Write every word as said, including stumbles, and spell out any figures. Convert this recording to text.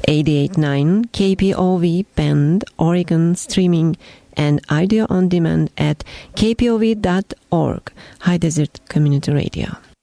eighty-eight point nine K P O V Bend, Oregon, streaming and audio on demand at k p o v dot org, High Desert Community Radio.